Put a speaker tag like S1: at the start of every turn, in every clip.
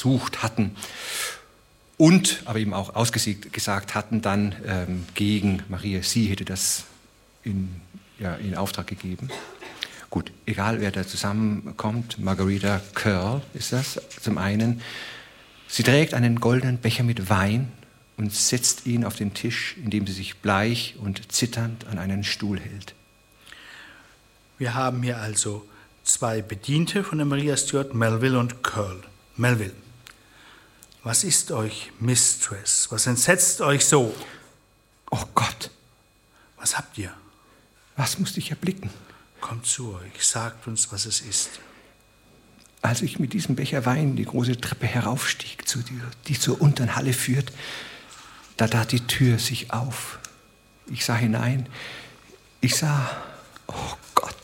S1: versucht hatten und aber eben auch ausgesagt hatten dann gegen Maria. Sie hätte das in Auftrag gegeben. Gut, egal wer da zusammenkommt, Margarita Curl ist das zum einen. Sie trägt einen goldenen Becher mit Wein und setzt ihn auf den Tisch, indem sie sich bleich und zitternd an einen Stuhl hält.
S2: Wir haben hier also 2 Bediente von der Maria Stuart, Melville und Curl. Melville, was ist euch Mistress? Was entsetzt euch so?
S1: Oh Gott!
S2: Was habt ihr?
S1: Was musste ich erblicken?
S2: Kommt zu euch, sagt uns, was es ist.
S1: Als ich mit diesem Becher Wein die große Treppe heraufstieg, die zur unteren Halle führt, da tat die Tür sich auf. Ich sah hinein. Ich sah, oh Gott.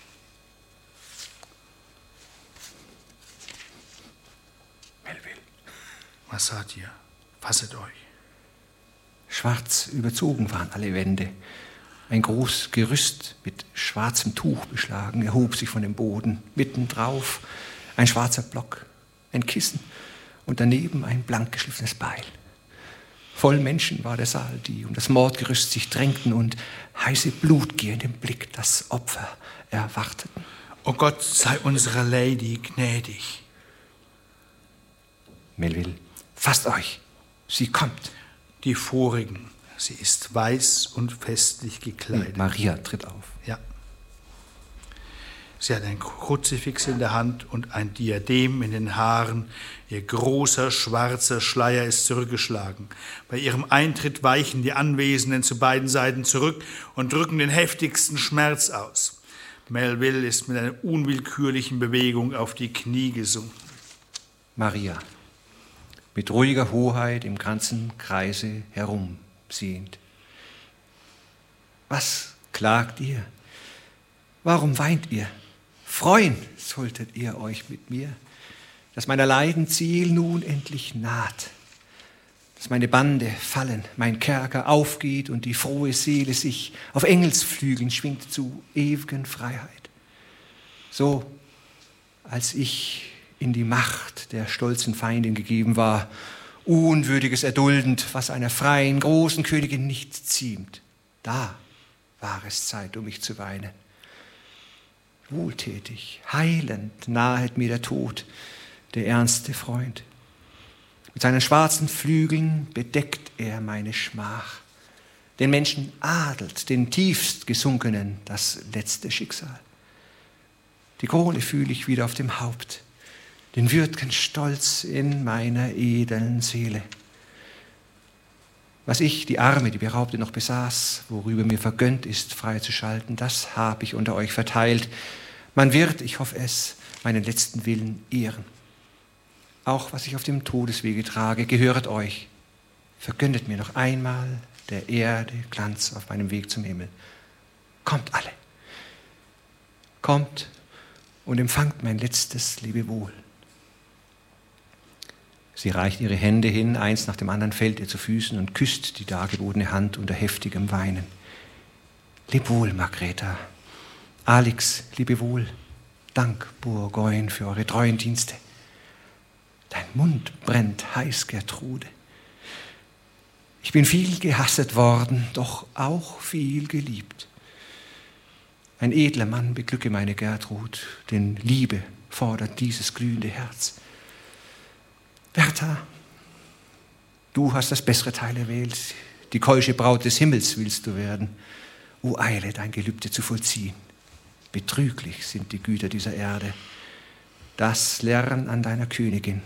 S1: Melville.
S2: Was saht ihr? Fasset euch.
S1: Schwarz überzogen waren alle Wände. Ein großes Gerüst mit schwarzem Tuch beschlagen erhob sich von dem Boden. Mitten drauf ein schwarzer Block, ein Kissen und daneben ein blank geschliffenes Beil. Voll Menschen war der Saal, die um das Mordgerüst sich drängten und heiße Blutgier in dem Blick das Opfer erwarteten.
S2: O Gott, sei unserer Lady gnädig.
S1: Melville, fasst euch, sie kommt.
S2: Die vorigen, sie ist weiß und festlich gekleidet.
S1: Maria tritt auf.
S2: Ja. Sie hat ein Kruzifix in der Hand und ein Diadem in den Haaren. Ihr großer, schwarzer Schleier ist zurückgeschlagen. Bei ihrem Eintritt weichen die Anwesenden zu beiden Seiten zurück und drücken den heftigsten Schmerz aus. Melville ist mit einer unwillkürlichen Bewegung auf die Knie gesunken.
S1: Maria, mit ruhiger Hoheit im ganzen Kreise herumsehend. Was klagt ihr? Warum weint ihr? Freuen solltet ihr euch mit mir, dass meiner Leiden Ziel nun endlich naht, dass meine Bande fallen, mein Kerker aufgeht und die frohe Seele sich auf Engelsflügeln schwingt zu ewigen Freiheit. So, als ich in die Macht der stolzen Feindin gegeben war, Unwürdiges erduldend, was einer freien, großen Königin nicht ziemt, da war es Zeit, um mich zu weinen. Wohltätig, heilend nahet mir der Tod, der ernste Freund. Mit seinen schwarzen Flügeln bedeckt er meine Schmach. Den Menschen adelt, den tiefst Gesunkenen, das letzte Schicksal. Die Krone fühle ich wieder auf dem Haupt, den würd'gen Stolz in meiner edeln Seele. Was ich, die Arme, die Beraubte, noch besaß, worüber mir vergönnt ist, freizuschalten, das habe ich unter euch verteilt. Man wird, ich hoffe es, meinen letzten Willen ehren. Auch was ich auf dem Todeswege trage, gehöret euch. Vergönnet mir noch einmal der Erde Glanz auf meinem Weg zum Himmel. Kommt alle. Kommt und empfangt mein letztes Lebewohl. Sie reicht ihre Hände hin, eins nach dem anderen fällt ihr zu Füßen und küsst die dargebotene Hand unter heftigem Weinen. Leb wohl, Margreta. Alix, lebe wohl. Dank, Bourgogne, für eure treuen Dienste. Dein Mund brennt heiß, Gertrude. Ich bin viel gehasset worden, doch auch viel geliebt. Ein edler Mann beglücke meine Gertrud, denn Liebe fordert dieses glühende Herz. Bertha, du hast das bessere Teil erwählt. Die keusche Braut des Himmels willst du werden. O eile, dein Gelübde zu vollziehen. Betrüglich sind die Güter dieser Erde. Das lern an deiner Königin.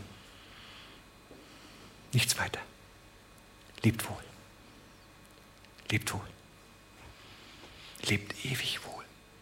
S1: Nichts weiter. Lebt wohl. Lebt wohl. Lebt ewig wohl.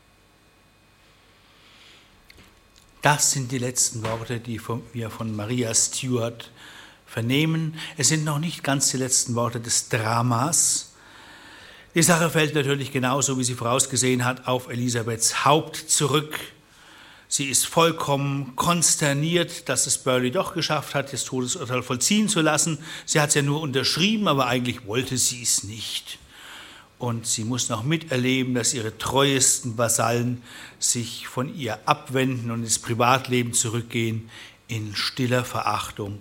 S2: Das sind die letzten Worte, die wir von Maria Stuart vernehmen. Es sind noch nicht ganz die letzten Worte des Dramas. Die Sache fällt natürlich genauso, wie sie vorausgesehen hat, auf Elisabeths Haupt zurück. Sie ist vollkommen konsterniert, dass es Burghley doch geschafft hat, das Todesurteil vollziehen zu lassen. Sie hat es ja nur unterschrieben, aber eigentlich wollte sie es nicht. Und sie muss noch miterleben, dass ihre treuesten Vasallen sich von ihr abwenden und ins Privatleben zurückgehen in stiller Verachtung